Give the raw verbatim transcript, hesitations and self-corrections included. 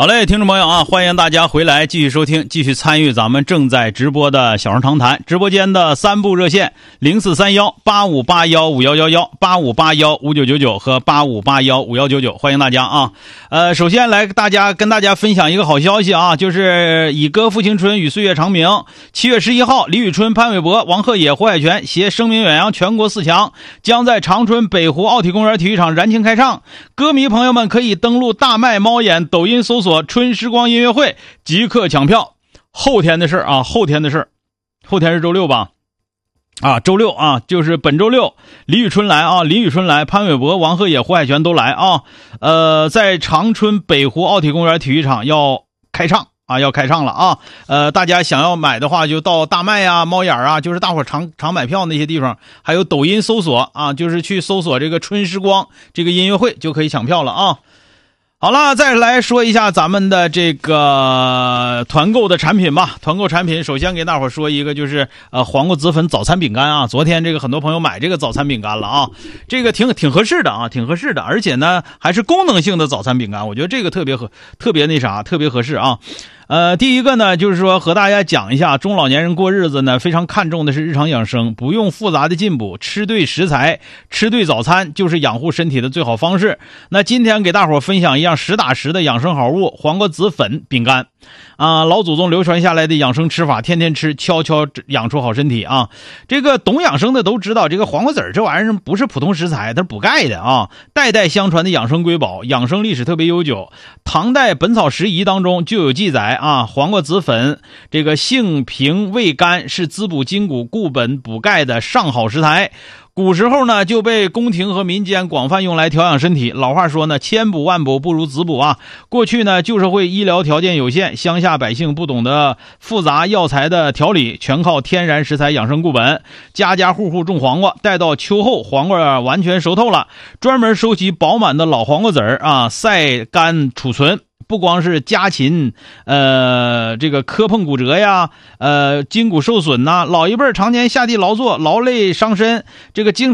好嘞，听众朋友啊，欢迎大家回来继续收听，继续参与咱们正在直播的小声长谈直播间的三部热线零四三幺八五八幺五幺幺幺、八五八幺五九九九和八五八幺五幺九九，欢迎大家啊。呃，首先来大家跟大家分享一个好消息啊，就是以歌复兴春，与岁月长鸣。七月十一号，李宇春、潘玮柏、王鹤野、胡海泉携声名远扬全国四强，将在长春北湖奥体公园体育场燃情开唱。歌迷朋友们可以登录大麦猫眼抖音搜索春时光音乐会即刻抢票。后天的事啊，后天的事后天是周六吧？啊，周六啊，就是本周六，李宇春来啊，李宇春来，潘玮柏、王鹤野、胡海泉都来啊。呃，在长春北湖奥体公园体育场要开唱啊，要开唱了啊。呃，大家想要买的话，就到大麦啊、猫眼啊，就是大伙常常买票那些地方，还有抖音搜索啊，就是去搜索这个春时光这个音乐会就可以抢票了啊。好了，再来说一下咱们的这个团购的产品吧。团购产品首先给大伙说一个，就是呃黄瓜紫粉早餐饼干啊。昨天这个很多朋友买这个早餐饼干了啊，这个挺挺合适的啊，挺合适的，而且呢还是功能性的早餐饼干，我觉得这个特别合特别那啥，特别合适啊。呃，第一个呢，就是说和大家讲一下，中老年人过日子呢，非常看重的是日常养生，不用复杂的进补，吃对食材，吃对早餐，就是养护身体的最好方式。那今天给大伙分享一样实打实的养生好物——黄瓜紫粉饼干啊，老祖宗流传下来的养生吃法，天天吃，悄悄养出好身体啊。这个懂养生的都知道，这个黄瓜籽儿这玩意儿不是普通食材，它是补钙的啊，代代相传的养生瑰宝，养生历史特别悠久。唐代《本草拾遗》当中就有记载啊，黄瓜紫粉这个性平味甘，是滋补筋骨、固本补钙的上好食材。古时候呢就被宫廷和民间广泛用来调养身体。老话说呢，千补万补不如子补啊。过去呢旧社会医疗条件有限，乡下百姓不懂得复杂药材的调理，全靠天然食材养生固本。家家户户种黄瓜，待到秋后黄瓜完全熟透了，专门收集饱满的老黄瓜籽儿啊，晒干储存。不光是家禽，呃，这个磕碰骨折呀，呃，筋骨受损呐，老一辈常年下地劳作，劳累伤身，这个经常